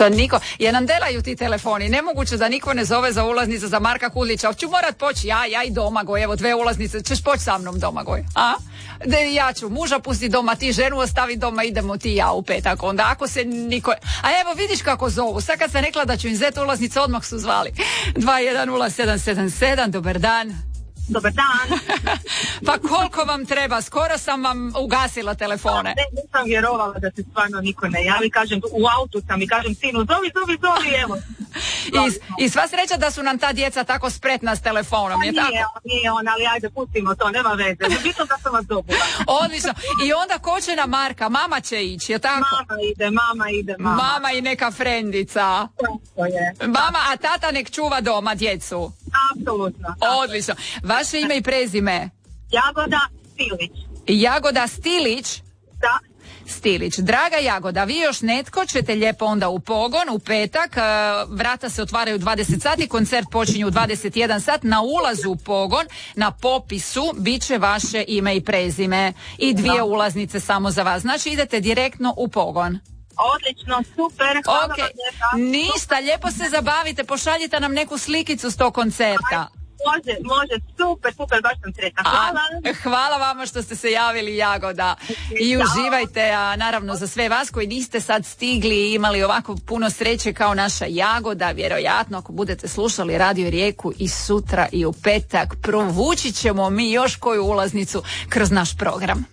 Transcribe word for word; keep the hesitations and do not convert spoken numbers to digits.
Sad niko, jer nam delaju ti telefoni, nemoguće da niko ne zove za ulaznice za Marka Kudlića. Ću morat poći, ja, ja i Domagoj, evo dve ulaznice, ćeš poći sa mnom Domagoj, a? De, ja ću muža pusti doma, ti ženu ostavi doma, idemo ti i ja u petak, onda ako se niko... A evo vidiš kako zovu, sad kad sam rekla da ću im zeti ulaznice, odmah su zvali. dva jedan nula sedam sedam sedam, dobar dan. Dobar dan. Pa koliko vam treba? Skoro sam vam ugasila telefone. Ne, nisam vjerovala da se stvarno niko ne javi. Kažem, u autu sam i kažem sinu, zovi, zovi, zovi, evo. I, I sva sreća da su nam ta djeca tako spretna s telefonom, pa je nije, tako? Nije on, ali ajde, pustimo to, nema veze. Bitno da sam vas dobila. Odlično. I onda ko će na Marka? Mama će ići, je tako? Mama ide, mama ide, mama. Mama i neka frendica. Tako je. Mama, a tata nek čuva doma djecu. Apsolutno. Odlično. Vaše ime i prezime? Jagoda Stilić. Jagoda Stilić? Da. Stilić. Draga Jagoda, vi još netko ćete lijepo onda u pogon u petak, vrata se otvaraju dvadeset sati, koncert počinje u dvadeset jedan sat, na ulazu u pogon, na popisu bit će vaše ime i prezime i dvije da. ulaznice samo za vas. Znači idete direktno u pogon. Odlično, super, hvala okay. vam lijepa. Ništa, lijepo se zabavite, pošaljite nam neku slikicu s tog koncerta. Može, može, super, super, baš sam sretna. Hvala. A, hvala vama što ste se javili, Jagoda. I uživajte, a naravno za sve vas koji niste sad stigli i imali ovako puno sreće kao naša Jagoda, vjerojatno ako budete slušali Radio Rijeku i sutra i u petak, provući ćemo mi još koju ulaznicu kroz naš program.